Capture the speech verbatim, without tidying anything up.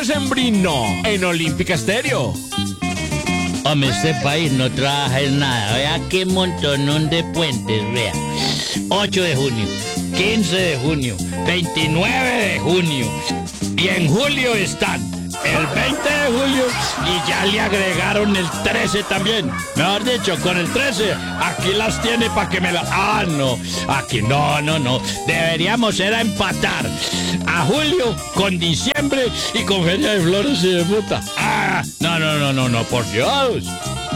decembrino en Olímpica Estéreo. Hombre, este país no trabaja en nada. Vea qué montonón de puentes, vea. ocho de junio, quince de junio, veintinueve de junio. Y en julio están el veinte de julio y ya le agregaron el trece también. Mejor dicho, con el trece, aquí las tiene para que me la... Ah, no, aquí no, no, no. Deberíamos era empatar a julio con diciembre y con Feria de Flores y de Fruta. Ah, no, no, no, no, no, por Dios.